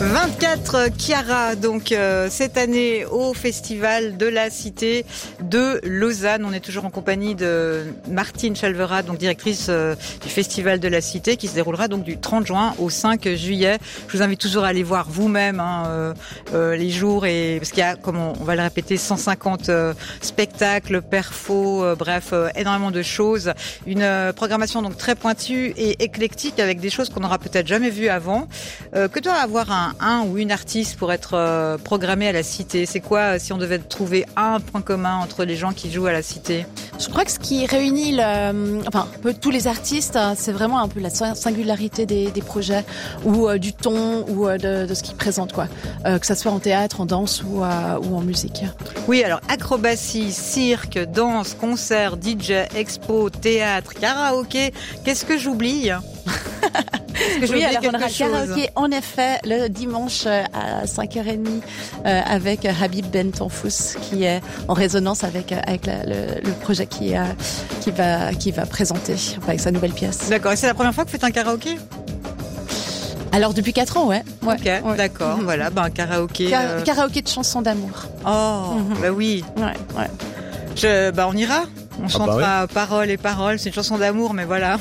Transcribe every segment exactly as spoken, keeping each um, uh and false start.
vingt-quatre Chiara, donc euh, cette année au Festival de la Cité de Lausanne. On est toujours en compagnie de Martine Chalverat, donc directrice euh, du Festival de la Cité, qui se déroulera donc du trente juin au cinq juillet. Je vous invite toujours à aller voir vous-même hein, euh, euh, les jours, et parce qu'il y a, comme on, on va le répéter, cent cinquante euh, spectacles, perfos, euh, bref, euh, énormément de choses. Une euh, programmation donc très pointue et éclectique avec des choses qu'on n'aura peut-être jamais vues avant. Euh, que doit avoir un un ou une artiste pour être euh, programmé à la Cité? C'est quoi, si on devait trouver un point commun entre les gens qui jouent à la Cité? Je crois que ce qui réunit le, enfin, un peu tous les artistes, c'est vraiment un peu la singularité des, des projets, ou euh, du ton, ou euh, de, de ce qu'ils présentent, quoi. Euh, que ça soit en théâtre, en danse ou, euh, ou en musique. Oui, alors acrobatie, cirque, danse, concert, D J, expo, théâtre, karaoké. Qu'est-ce que j'oublie? Que oui, alors on aura karaoké en effet le dimanche à cinq heures trente euh, avec Habib Bentenfous qui est en résonance avec avec la, le, le projet qui euh, qui va qui va présenter enfin, avec sa nouvelle pièce. D'accord. Et c'est la première fois que vous faites un karaoké? Alors depuis quatre ans, ouais. ouais ok, ouais. D'accord. Mm-hmm. Voilà, ben karaoké. Car- euh... Karaoké de chansons d'amour. Oh, mm-hmm. Bah oui. Ouais, ouais. Je, bah on ira. On chantera ah bah ouais. paroles et paroles. C'est une chanson d'amour, mais voilà.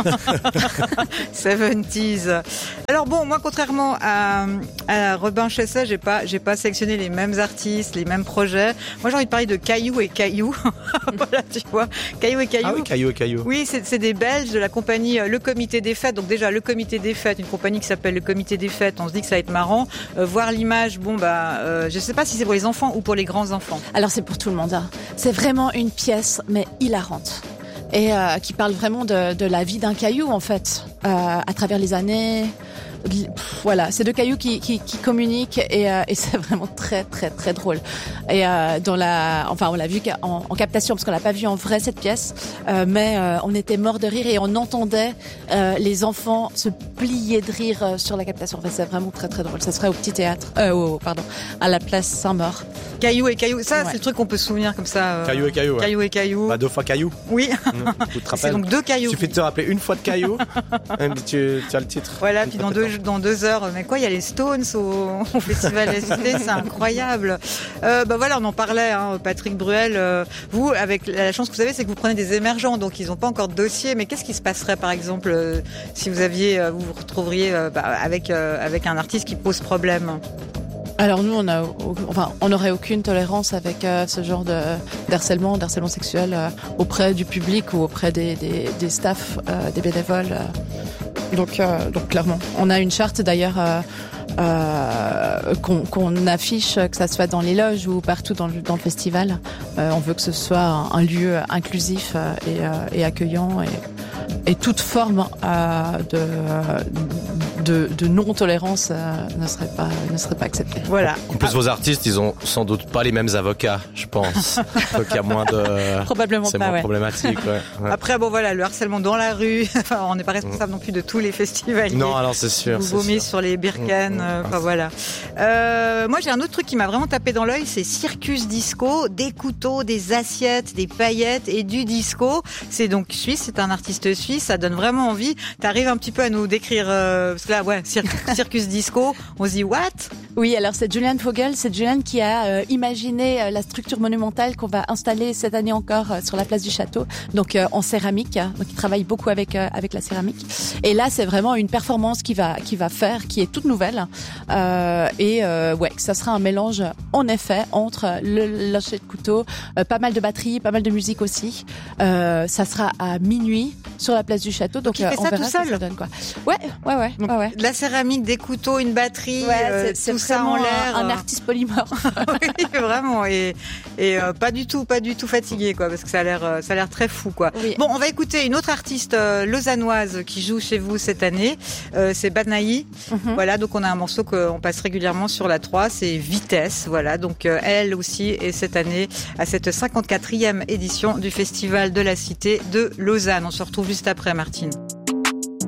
seventies. Alors bon, moi, contrairement à, à Robin Chesset, j'ai pas, j'ai pas sélectionné les mêmes artistes, les mêmes projets. Moi, j'ai envie de parler de Caillou et Caillou. Voilà, tu vois. Caillou et Caillou. Ah oui, Caillou et Caillou. Oui, c'est, c'est des Belges de la compagnie Le Comité des Fêtes. Donc déjà, Le Comité des Fêtes, une compagnie qui s'appelle Le Comité des Fêtes. On se dit que ça va être marrant. Euh, voir l'image, bon, bah, euh, je sais pas si c'est pour les enfants ou pour les grands enfants. Alors, c'est pour tout le monde. Hein. C'est vraiment une pièce, mais hilarante. Et euh, qui parle vraiment de, de la vie d'un caillou, en fait, euh, à travers les années. Pff, voilà, c'est deux cailloux qui, qui, qui communiquent et, euh, et c'est vraiment très très très drôle. Et euh, dans la, enfin on l'a vu en, en captation parce qu'on l'a pas vu en vrai cette pièce, euh, mais euh, on était mort de rire et on entendait euh, les enfants se plier de rire euh, sur la captation. Enfin, c'est vraiment très très drôle. Ça serait au petit théâtre, euh, au, pardon, à la place Saint-Maur. Caillou et Caillou, ça ouais. C'est le truc qu'on peut se souvenir comme ça. Euh... Caillou et Caillou. Ouais. Caillou et Caillou. Bah, deux fois Caillou. Oui. Mmh, c'est donc deux cailloux. Il suffit de te rappeler une fois de Caillou, et tu, tu as le titre. Voilà, puis dans deux, dans deux heures, mais quoi, il y a les Stones au, au Festival de la Cité, c'est incroyable. Euh, bah voilà, on en parlait, hein, Patrick Bruel. Euh, vous, avec la chance que vous avez, c'est que vous prenez des émergents, donc ils n'ont pas encore de dossier. Mais qu'est-ce qui se passerait, par exemple, euh, si vous aviez, euh, vous vous retrouveriez euh, bah, avec euh, avec un artiste qui pose problème? Alors nous, on a, enfin, on n'aurait aucune tolérance avec euh, ce genre de d'harcèlement, d'harcèlement sexuel euh, auprès du public ou auprès des des, des staffs, euh, des bénévoles. Euh. Donc, euh, donc clairement, on a une charte d'ailleurs euh, euh, qu'on, qu'on affiche, que ça soit dans les loges ou partout dans le, dans le festival. Euh, on veut que ce soit un, un lieu inclusif euh, et, euh, et accueillant et, et toute forme euh, de De, de non-tolérance euh, ne serait pas ne serait pas acceptée. Voilà. En plus, vos artistes, ils ont sans doute pas les mêmes avocats, je pense. Donc il y a moins de. Probablement c'est pas. moins ouais. problématique. Ouais. Ouais. Après, bon voilà, le harcèlement dans la rue. Enfin, on n'est pas responsable mmh. non plus de tous les festivals. Non, alors c'est sûr. Vous vomissez sur les Birken. Mmh. Euh, enfin ah, voilà. Euh, moi, j'ai un autre truc qui m'a vraiment tapé dans l'œil, c'est Circus Disco, des couteaux, des assiettes, des paillettes et du disco. C'est donc suisse, c'est un artiste suisse. Ça donne vraiment envie. T'arrives un petit peu à nous décrire. Euh, parce que là, ouais, Circus, Circus Disco, on se dit what? Oui, alors c'est Julian Vogel, c'est Julian qui a euh, imaginé euh, la structure monumentale qu'on va installer cette année encore euh, sur la place du château, donc euh, en céramique. Donc il travaille beaucoup avec euh, avec la céramique. Et là, c'est vraiment une performance qui va qui va faire, qui est toute nouvelle. Euh, et euh, ouais, ça sera un mélange en effet entre le lâcher de couteau, euh, pas mal de batterie, pas mal de musique aussi. Euh, ça sera à minuit sur la place du château. Donc, donc il fait euh, on ça verra tout seul. Ce que ça donne, quoi. Ouais, ouais, ouais, donc, ouais, ouais. De la céramique, des couteaux, une batterie, ouais, euh, c'est, c'est tout ça en l'air. Un, un artiste polymorphe. Oui, vraiment, et et euh, pas du tout, pas du tout fatigué, quoi, parce que ça a l'air, ça a l'air très fou, quoi. Oui. Bon, on va écouter une autre artiste euh, lausannoise qui joue chez vous cette année. Euh, c'est Banaï. Mm-hmm. Voilà, donc on a un morceau qu'on passe régulièrement sur la trois, c'est Vitesse. Voilà, donc euh, elle aussi est cette année à cette cinquante-quatrième édition du Festival de la Cité de Lausanne. On se retrouve juste après, Martine.